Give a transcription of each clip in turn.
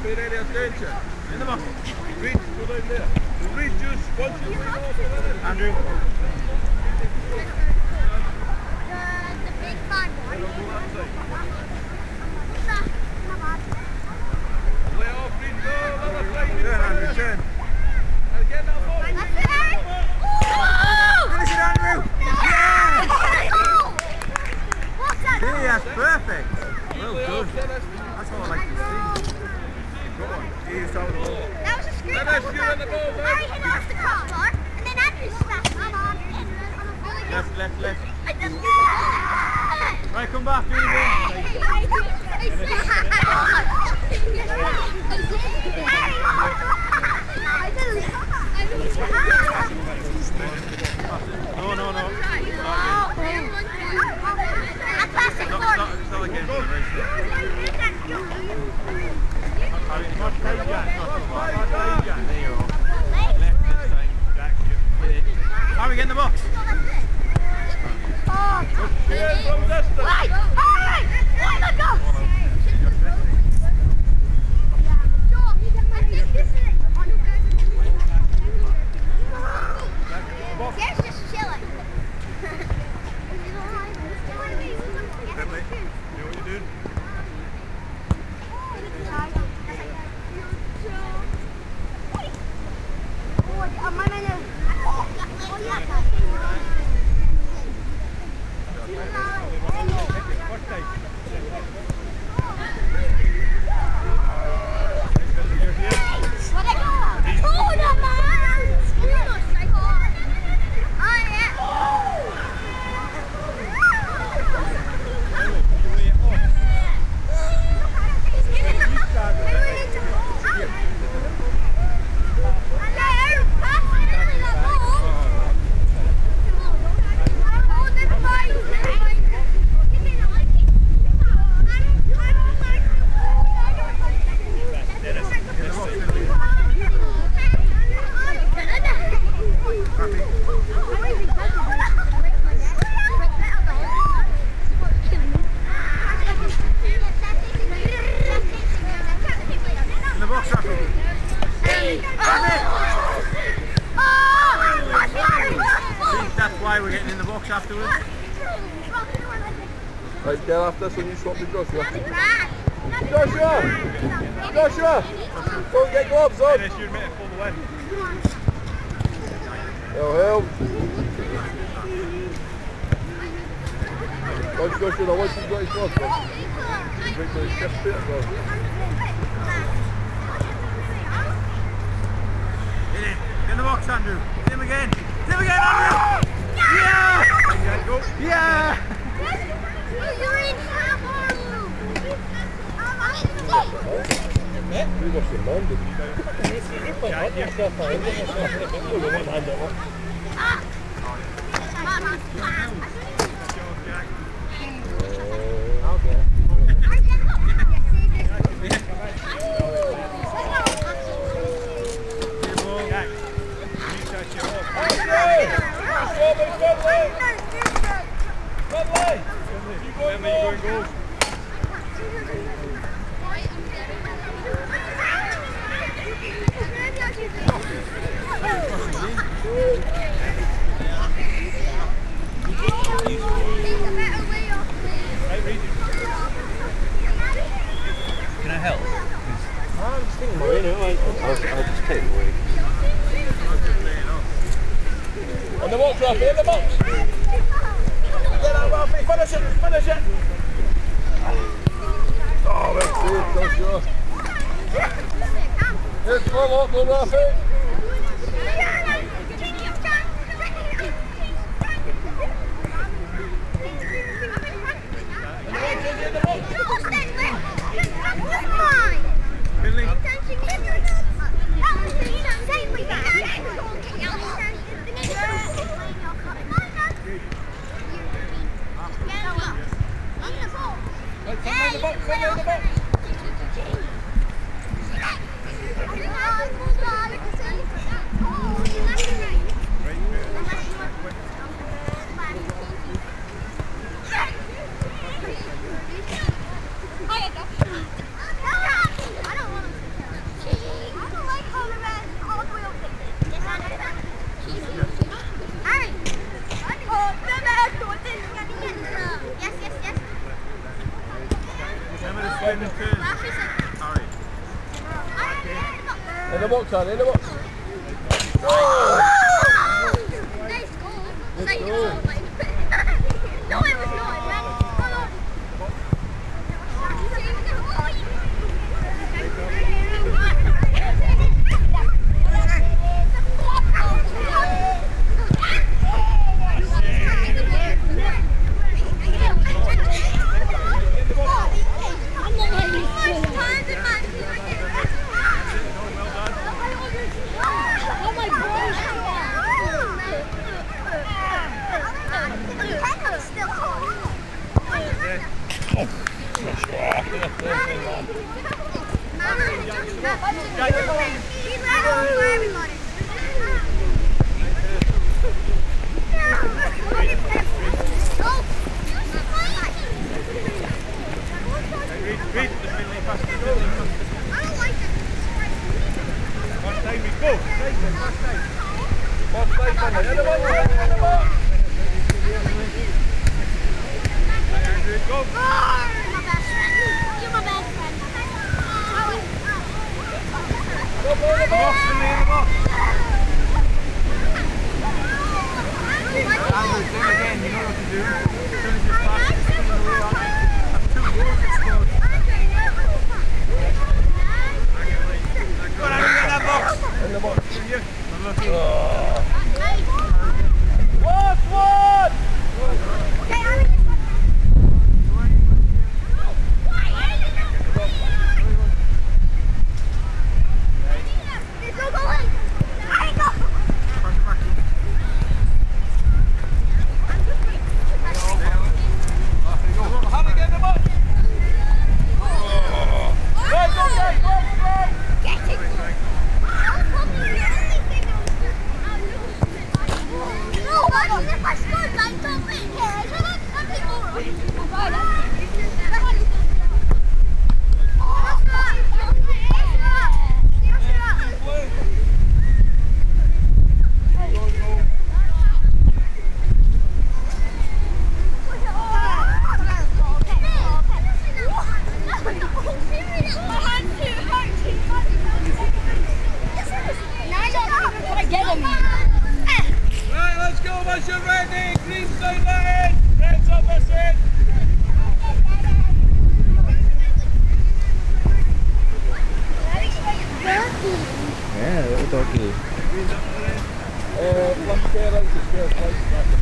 pay any attention. In the box. Reach, go down there. Reach just once you bring off the minute. Andrew. The big fun one. Lay off, reach, go, another side. Turn, Andrew, turn. Again, now forward. Finish it, Andrew! Yes! What's that? See, that's perfect. Well Lay done. off, Dennis. That's what I like to see. Go on. You start with the ball. That was a screw. Dennis, you're in the ball, I man. hit off the crossbar, and then Andrew smashed it on. Left, left, left. I just Right, come back, do it again. No, no, no. Start again. Much play, Jack. Much play, Jack. There you are. Left this time, Jack. Hit it. How we get in the box? Cheers from distance. Right! Alright! Oh my God! There's just chilling. Finley, you know what you're doing? What time? In the box, Rafi. See, that's why we're getting in the box afterwards. Right, get off this when you swap to Joshua. Joshua! Joshua! Don't get gloves on! Dennis, you're meant to pull the win. Help! Watch Joshua, now once you've got his gloves on, break the chest plate as well. Hit it. Get in the box, Andrew. Hit him again. Hit him again, Andrew! Yeah! Go. Yeah! You're in trouble! We watched the man, didn't we? Can I help? I'm just thinking Marino, I'll just take it away. On the box, Rafi, in the box! Get out, Rafi, finish it, finish it! Oh, that's it, Joshua. Here's full up, go Rafi! Finley. Right, in the box, in the box! In the box, Harry, in the box. Nice goal. Good goal. No, it was not. Right, let's go, once you're ready. Green side line. Reds up this end. Yeah, little doggy. Left square, right to square, right.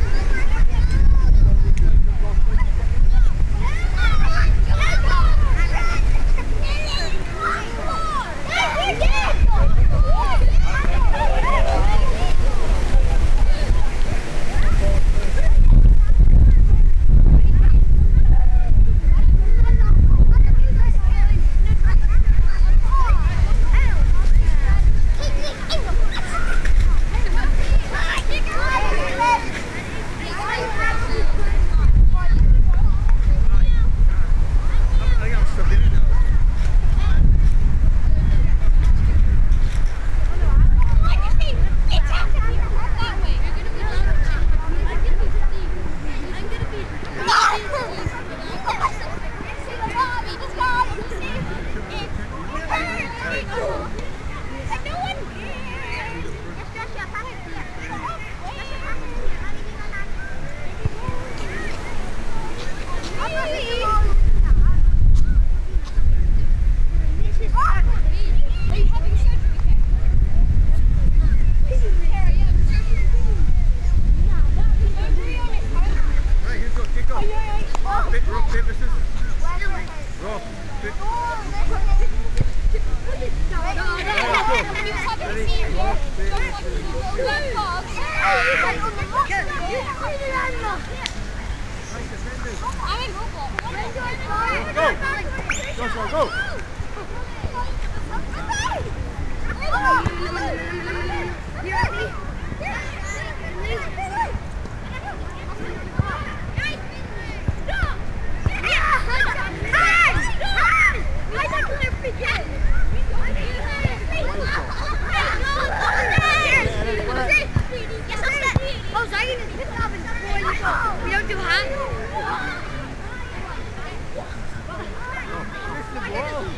We don't do hot.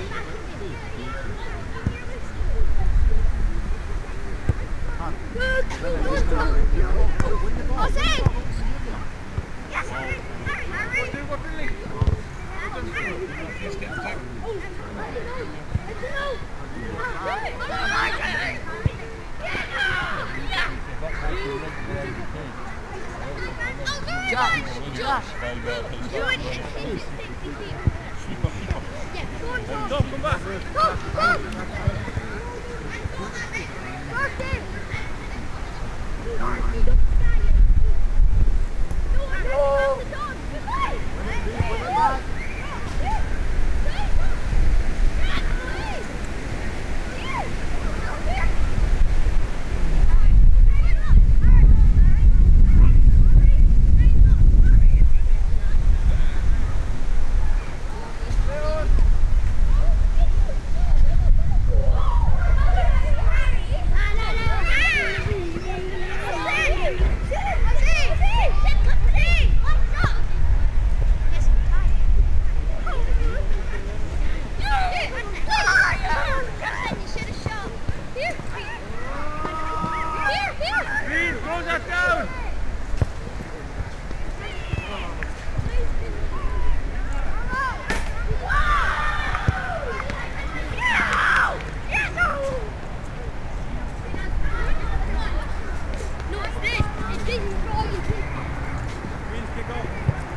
Tom, come back. Green, close that down. Green, kick off.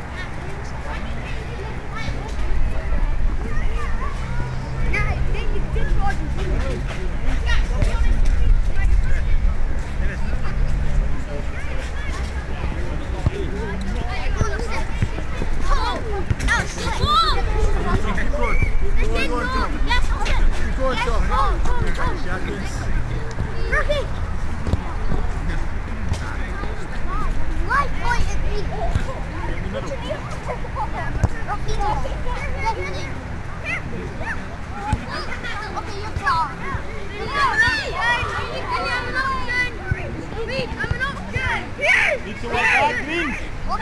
Need to work back, Green.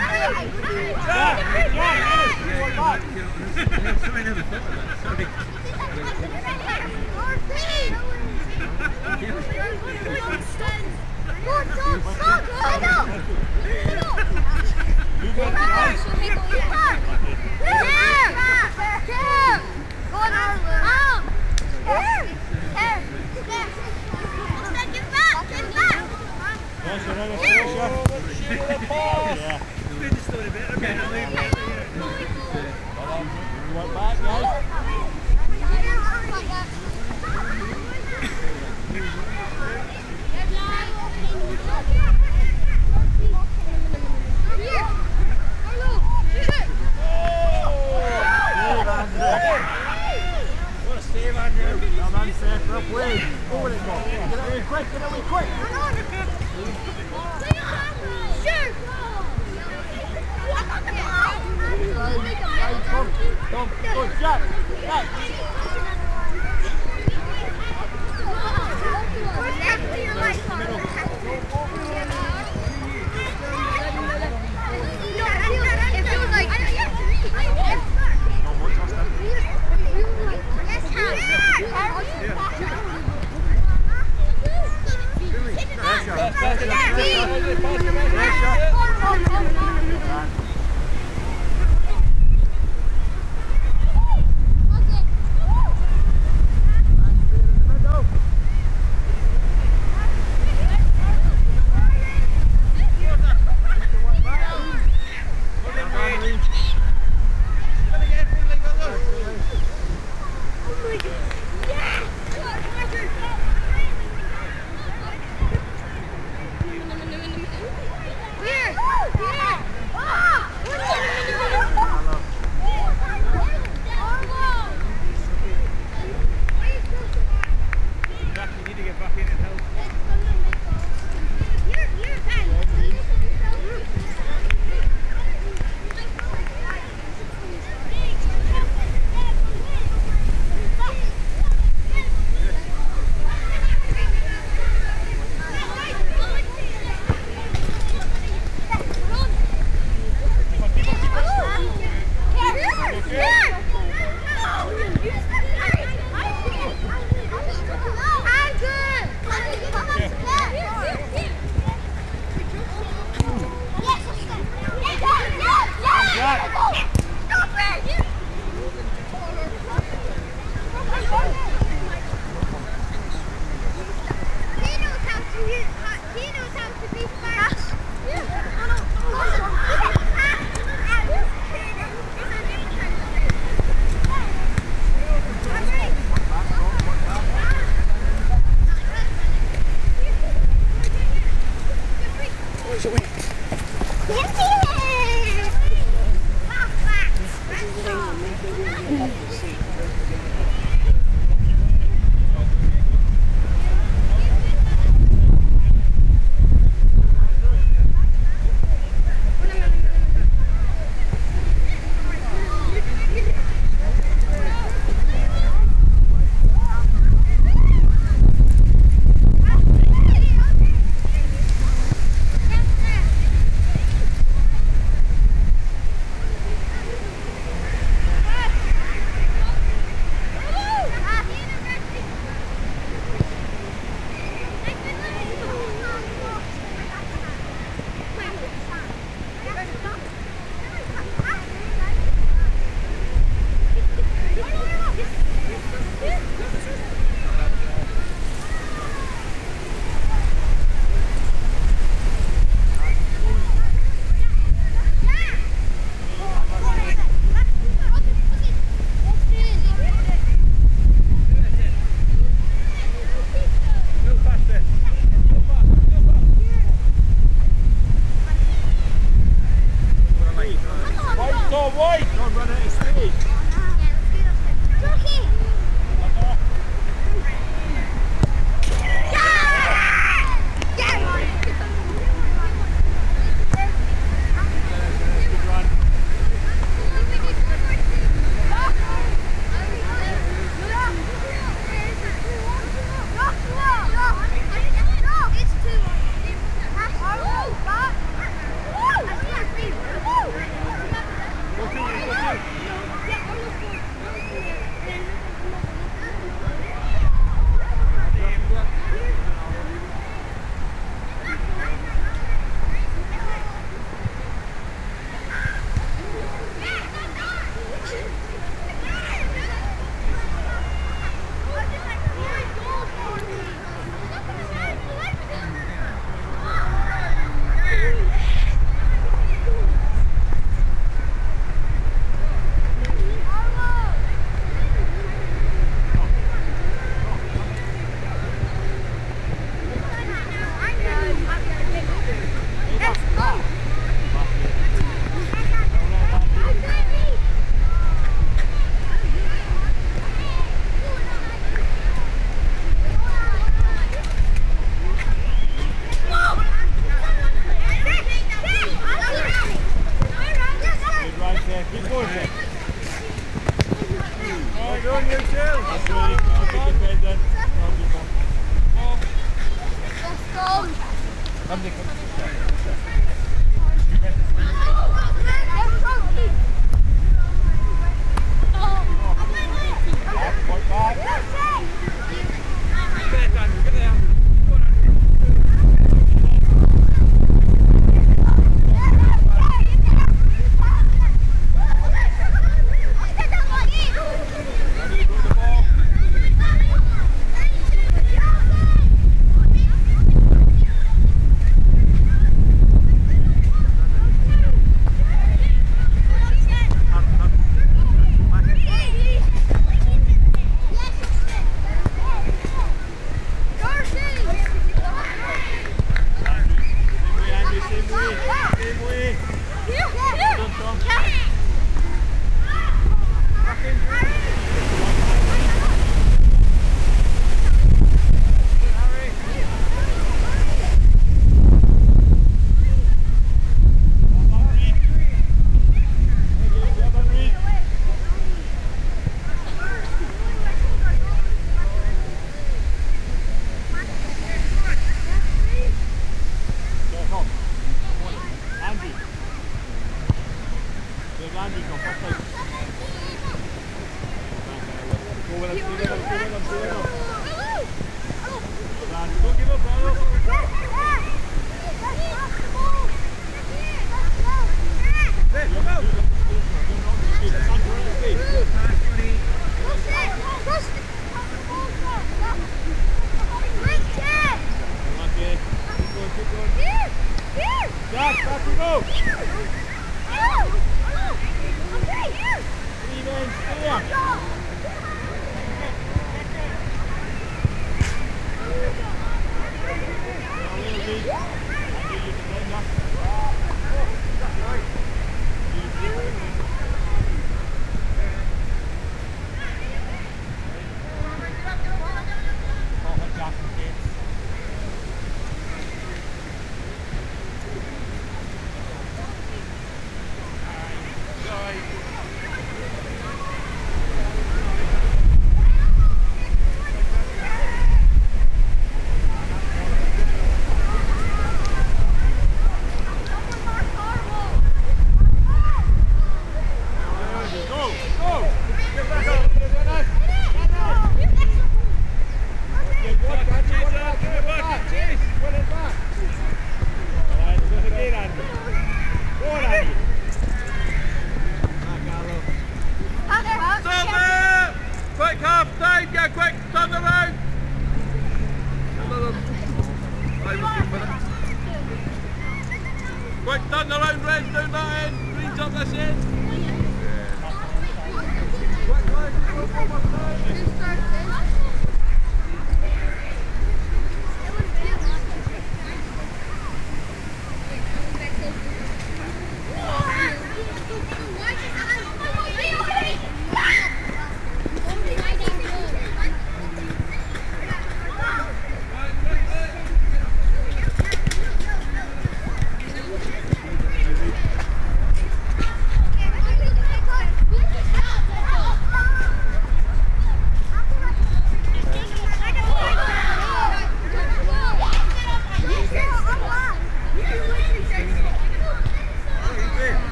Tom, good shot. Quick, down the road, Red, do that in. Green top, that's it.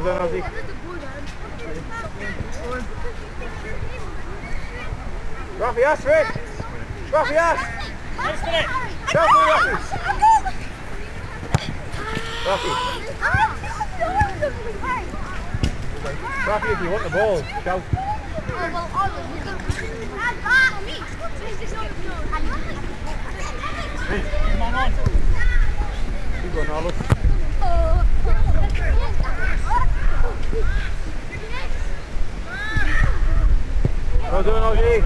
done, Ozzy. Rafi, ask for it. Rafi, ask. Shout for Rafi. Rafi. Rafi, if you want the ball, shout. Come on. Keep going, Olive. Well done, Ozzy.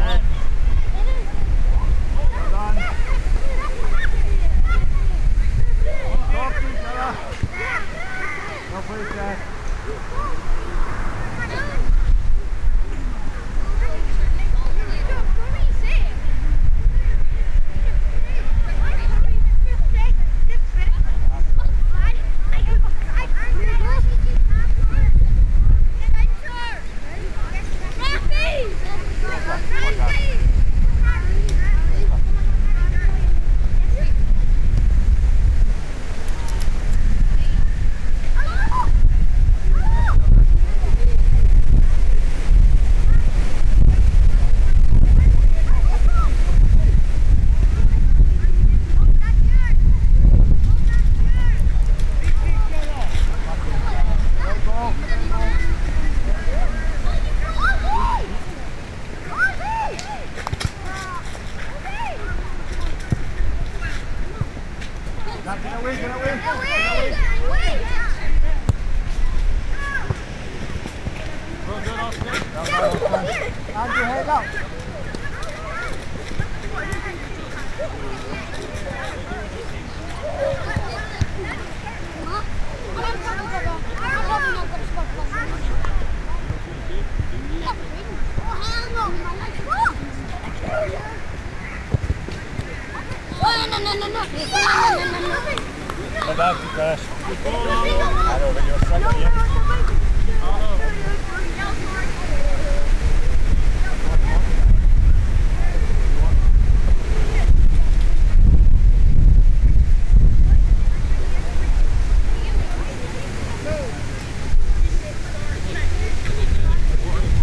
Andrew, head up. No. About you first. I know, but you're struggling.